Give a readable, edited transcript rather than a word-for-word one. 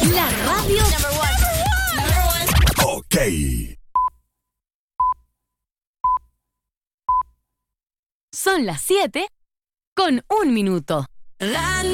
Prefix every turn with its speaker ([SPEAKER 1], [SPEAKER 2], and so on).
[SPEAKER 1] La radio Number one.
[SPEAKER 2] Ok.
[SPEAKER 1] Son las 7 con 1 minuto.